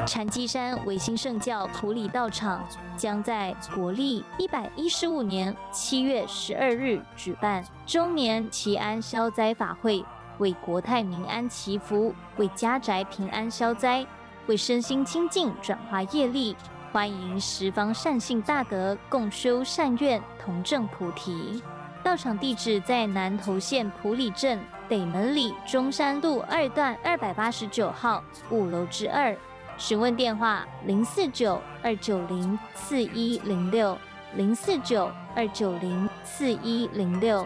禅机山维新圣教埔里道场将在国历115年7月12日举办周年祈安消灾法会，为国泰民安祈福，为家宅平安消灾，为身心清净转化业力。欢迎十方善信大德共修善愿，同证菩提。道场地址在南投县埔里镇北门里中山路2段289号5楼之2。询问电话049-290-4106 049-290-4106。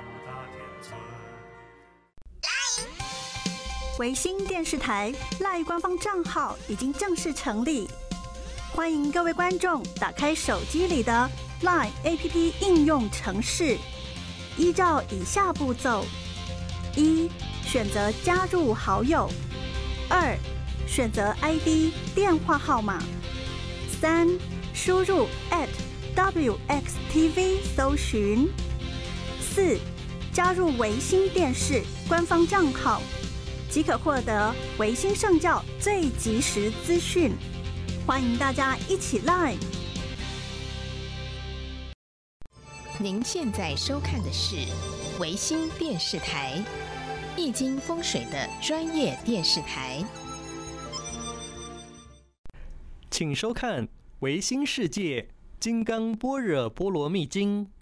维新电视台 LINE 官方账号已经正式成立，欢迎各位观众打开手机里的 LINE APP 应用程式，依照以下步骤：1. 选择加入好友；2. 选择 ID 电话号码；3. 输入 @WXTV 搜寻；4. 加入维新电视官方账号，即可获得维新圣教最及时资讯。欢迎大家一起 LINE。 您现在收看的是维新电视台，易经风水的专业电视台。 请收看《维新世界金刚般若波罗蜜经》。